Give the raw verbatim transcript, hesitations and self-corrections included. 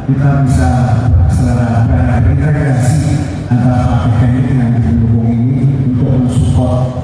kita bisa secara berintegrasi antara Pak P K I dengan pendukung ini untuk mensupport